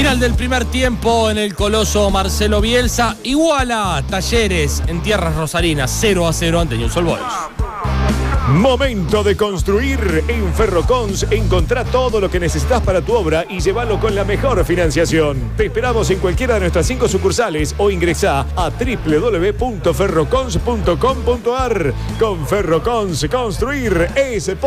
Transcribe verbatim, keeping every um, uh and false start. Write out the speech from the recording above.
Final del primer tiempo en el Coloso Marcelo Bielsa. Iguala Talleres en tierras rosarinas, cero a cero ante Newell's Old Boys. Momento de construir. En Ferrocons encontrá todo lo que necesitas para tu obra y llévalo con la mejor financiación. Te esperamos en cualquiera de nuestras cinco sucursales o ingresá a doble u doble u doble u punto ferrocons punto com punto a r. Con Ferrocons, construir es